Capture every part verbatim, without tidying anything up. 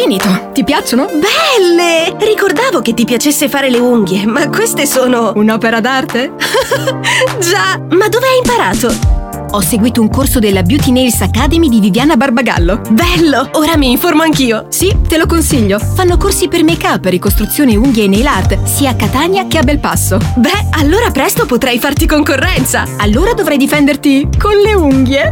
finito. Ti piacciono? Belle! Ricordavo che ti piacesse fare le unghie, ma queste sono... Un'opera d'arte? Già, ma dove hai imparato? Ho seguito un corso della Beauty Nails Academy di Viviana Barbagallo. Bello! Ora mi informo anch'io. Sì, te lo consiglio. Fanno corsi per make-up, ricostruzione unghie e nail art, sia a Catania che a Belpasso. Beh, allora presto potrei farti concorrenza. Allora dovrai difenderti con le unghie.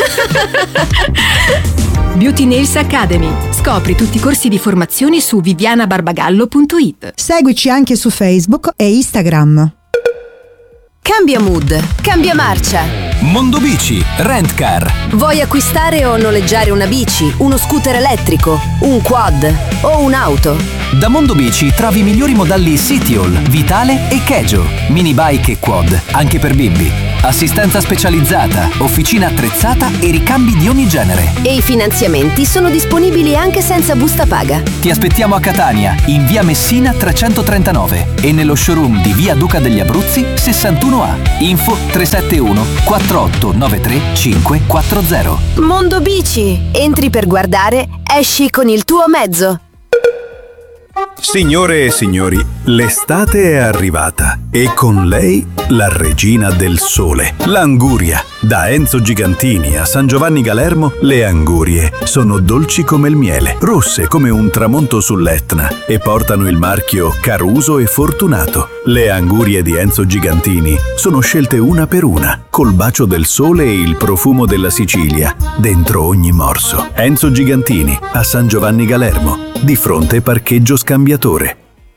Beauty Nails Academy. Scopri tutti i corsi di formazione su viviana barbagallo punto it. Seguici anche su Facebook e Instagram. Cambia mood, cambia marcia. Mondobici, Rent Car. Vuoi acquistare o noleggiare una bici, uno scooter elettrico, un quad o un'auto? Da Mondobici trovi i migliori modelli Citiol, Vitale e Kejo, mini bike e quad, anche per bimbi. Assistenza specializzata, officina attrezzata e ricambi di ogni genere. E i finanziamenti sono disponibili anche senza busta paga. Ti aspettiamo a Catania, in via Messina trecentotrentanove e nello showroom di via Duca degli Abruzzi sessantuno A. Info tre sette uno quattro otto nove tre cinque quattro zero. Mondo Bici. Entri per guardare, esci con il tuo mezzo. Signore e signori, l'estate è arrivata e con lei la regina del sole, l'anguria. Da Enzo Gigantini a San Giovanni Galermo, le angurie sono dolci come il miele, rosse come un tramonto sull'Etna e portano il marchio Caruso e Fortunato. Le angurie di Enzo Gigantini sono scelte una per una, col bacio del sole e il profumo della Sicilia dentro ogni morso. Enzo Gigantini a San Giovanni Galermo, di fronte parcheggio scambiatore.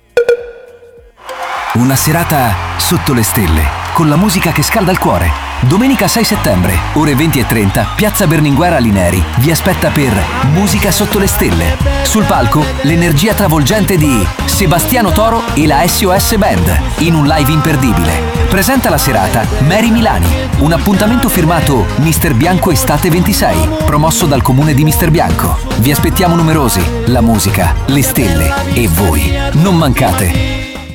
Una serata sotto le stelle, con la musica che scalda il cuore. Domenica sei settembre, ore venti e trenta, Piazza Berlinguer Alineri vi aspetta per Musica sotto le stelle. Sul palco, l'energia travolgente di Sebastiano Toro e la S O S Band, in un live imperdibile. Presenta la serata Mary Milani, un appuntamento firmato Mister Bianco Estate ventisei, promosso dal comune di Mister Bianco. Vi aspettiamo numerosi, la musica, le stelle e voi. Non mancate!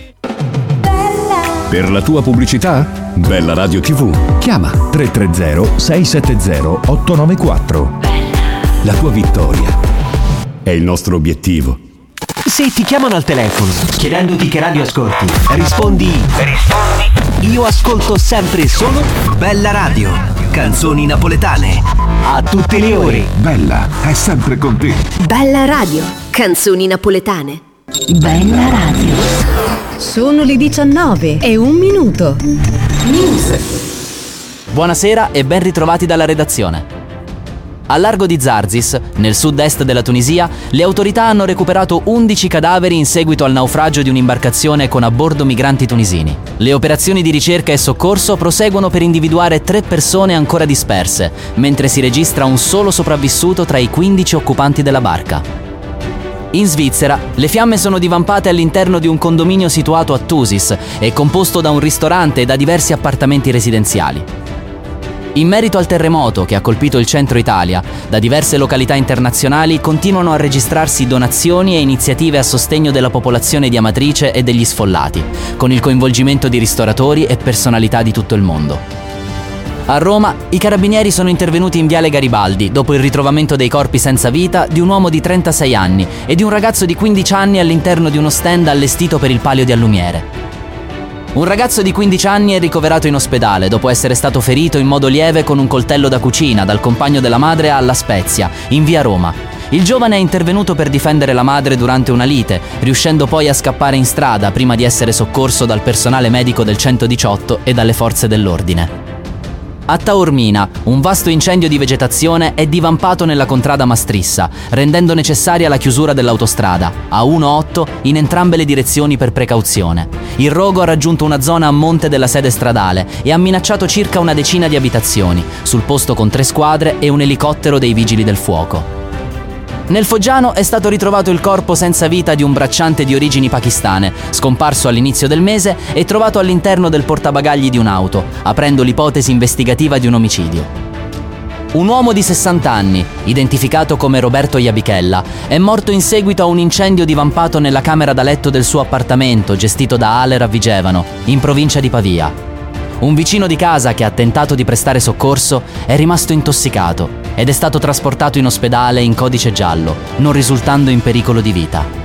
Per la tua pubblicità? Bella Radio tivù. Chiama tre tre zero sei sette zero otto nove quattro. La tua vittoria è il nostro obiettivo. Se ti chiamano al telefono chiedendoti che radio ascolti, rispondi Rispondi Io ascolto sempre e solo Bella Radio, canzoni napoletane a tutte le ore. Bella è sempre con te. Bella Radio, canzoni napoletane. Bella Radio. Sono le diciannove e un minuto. News. Buonasera e ben ritrovati dalla redazione. Al largo di Zarzis, nel sud-est della Tunisia, le autorità hanno recuperato undici cadaveri in seguito al naufragio di un'imbarcazione con a bordo migranti tunisini. Le operazioni di ricerca e soccorso proseguono per individuare tre persone ancora disperse, mentre si registra un solo sopravvissuto tra i quindici occupanti della barca. In Svizzera, le fiamme sono divampate all'interno di un condominio situato a Thusis e composto da un ristorante e da diversi appartamenti residenziali. In merito al terremoto che ha colpito il centro Italia, da diverse località internazionali continuano a registrarsi donazioni e iniziative a sostegno della popolazione di Amatrice e degli sfollati, con il coinvolgimento di ristoratori e personalità di tutto il mondo. A Roma, i carabinieri sono intervenuti in Viale Garibaldi dopo il ritrovamento dei corpi senza vita di un uomo di trentasei anni e di un ragazzo di quindici anni all'interno di uno stand allestito per il Palio di Allumiere. Un ragazzo di quindici anni è ricoverato in ospedale dopo essere stato ferito in modo lieve con un coltello da cucina dal compagno della madre a La Spezia, in via Roma. Il giovane è intervenuto per difendere la madre durante una lite, riuscendo poi a scappare in strada prima di essere soccorso dal personale medico del centodiciotto e dalle forze dell'ordine. A Taormina, un vasto incendio di vegetazione è divampato nella contrada Mastrissa, rendendo necessaria la chiusura dell'autostrada, A diciotto, in entrambe le direzioni per precauzione. Il rogo ha raggiunto una zona a monte della sede stradale e ha minacciato circa una decina di abitazioni, sul posto con tre squadre e un elicottero dei vigili del fuoco. Nel Foggiano è stato ritrovato il corpo senza vita di un bracciante di origini pakistane, scomparso all'inizio del mese e trovato all'interno del portabagagli di un'auto, aprendo l'ipotesi investigativa di un omicidio. Un uomo di sessanta anni, identificato come Roberto Iabichella, è morto in seguito a un incendio divampato nella camera da letto del suo appartamento gestito da Aler a Vigevano, in provincia di Pavia. Un vicino di casa che ha tentato di prestare soccorso è rimasto intossicato. ed è stato trasportato in ospedale in codice giallo, non risultando in pericolo di vita.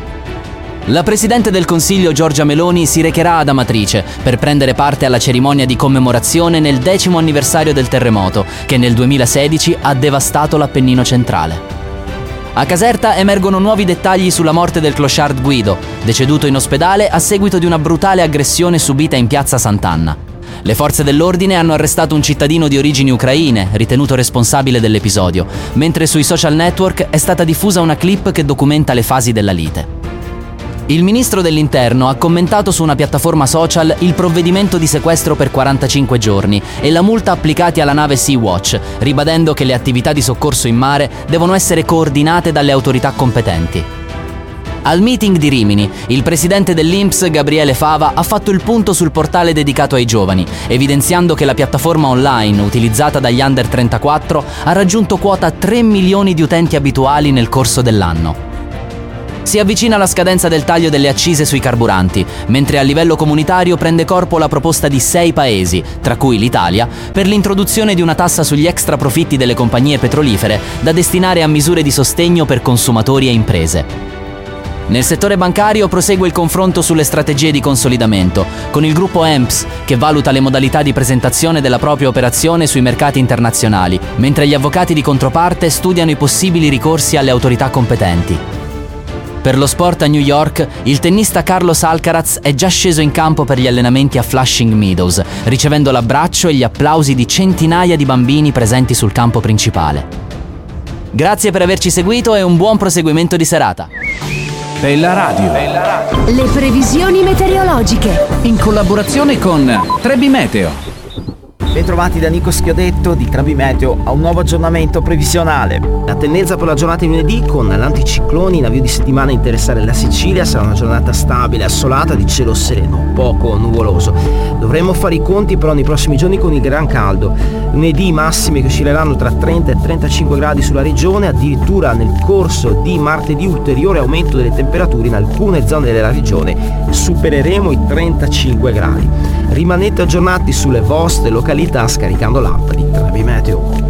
La Presidente del Consiglio Giorgia Meloni si recherà ad Amatrice per prendere parte alla cerimonia di commemorazione nel decimo anniversario del terremoto che nel duemilasedici ha devastato l'Appennino centrale. A Caserta emergono nuovi dettagli sulla morte del clochard Guido, deceduto in ospedale a seguito di una brutale aggressione subita in piazza Sant'Anna. Le forze dell'ordine hanno arrestato un cittadino di origini ucraine, ritenuto responsabile dell'episodio, mentre sui social network è stata diffusa una clip che documenta le fasi della lite. Il ministro dell'Interno ha commentato su una piattaforma social il provvedimento di sequestro per quarantacinque giorni e la multa applicati alla nave Sea-Watch, ribadendo che le attività di soccorso in mare devono essere coordinate dalle autorità competenti. Al meeting di Rimini, il presidente dell'I N P S, Gabriele Fava, ha fatto il punto sul portale dedicato ai giovani, evidenziando che la piattaforma online utilizzata dagli under trentaquattro ha raggiunto quota tre milioni di utenti abituali nel corso dell'anno. Si avvicina la scadenza del taglio delle accise sui carburanti, mentre a livello comunitario prende corpo la proposta di sei paesi, tra cui l'Italia, per l'introduzione di una tassa sugli extra profitti delle compagnie petrolifere da destinare a misure di sostegno per consumatori e imprese. Nel settore bancario prosegue il confronto sulle strategie di consolidamento, con il gruppo E M P S che valuta le modalità di presentazione della propria operazione sui mercati internazionali, mentre gli avvocati di controparte studiano i possibili ricorsi alle autorità competenti. Per lo sport a New York, il tennista Carlos Alcaraz è già sceso in campo per gli allenamenti a Flushing Meadows, ricevendo l'abbraccio e gli applausi di centinaia di bambini presenti sul campo principale. Grazie per averci seguito e un buon proseguimento di serata. Bella Radio. Le previsioni meteorologiche. In collaborazione con Trebi Meteo. Bentrovati da Nico Schiodetto di Trebi Meteo a un nuovo aggiornamento previsionale. La tendenza per la giornata di lunedì, con l'anticiclone in avvio di settimana a interessare la Sicilia, sarà una giornata stabile, assolata, di cielo sereno, poco nuvoloso. Dovremmo fare i conti però nei prossimi giorni con il gran caldo. Lunedì massime che oscilleranno tra trenta e trentacinque gradi sulla regione, addirittura nel corso di martedì ulteriore aumento delle temperature in alcune zone della regione, supereremo i trentacinque gradi. Rimanete aggiornati sulle vostre località scaricando l'app di Trebi Meteo.